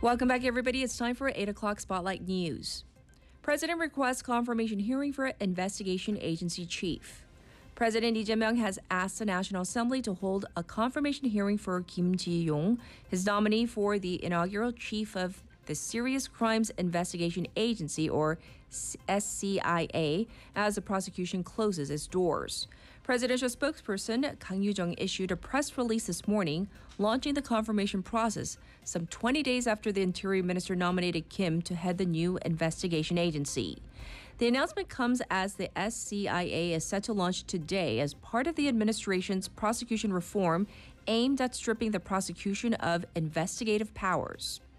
Welcome back, everybody. It's time for 8 o'clock Spotlight News. President requests confirmation hearing for investigation agency chief. President Lee Jae-myung has asked the National Assembly to hold a confirmation hearing for Kim Ji-yong, his nominee for the inaugural chief of the Serious Crimes Investigation Agency, or SCIA, as the prosecution closes its doors. Presidential spokesperson Kang Yoo-jung issued a press release this morning, launching the confirmation process some 20 days after the Interior Minister nominated Kim to head the new investigation agency. The announcement comes as the SCIA is set to launch today as part of the administration's prosecution reform aimed at stripping the prosecution of investigative powers.